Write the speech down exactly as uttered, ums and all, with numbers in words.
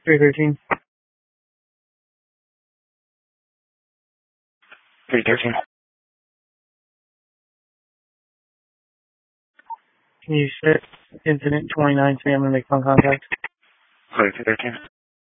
three thirteen. three thirteen. Can you set incident twenty-nine so I'm going to make phone contact? Sorry, three thirteen.